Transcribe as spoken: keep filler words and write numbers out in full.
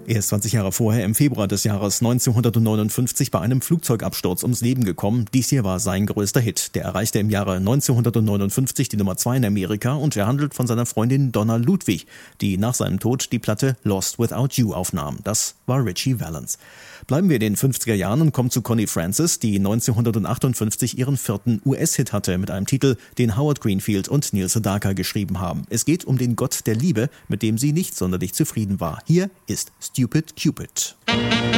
Er ist zwanzig Jahre vorher im Februar des Jahres neunzehnhundertneunundfünfzig bei einem Flugzeugabsturz ums Leben gekommen. Dies hier war sein größter Hit. Der erreichte im Jahre neunzehnhundertneunundfünfzig die Nummer zwei in Amerika und er handelt von seiner Freundin Donna Ludwig, die nach seinem Tod die Platte Lost Without You aufnahm. Das war Ritchie Valens. Bleiben wir in den fünfziger Jahren und kommen zu Connie Francis, die neunzehnhundertachtundfünfzig ihren vierten U S-Hit hatte mit einem Titel, den Howard Greenfield und Neil Sedaka geschrieben haben. Es geht um den Gott der Liebe, mit dem sie nicht sonderlich zufrieden war. Hier ist Stupid Cupid.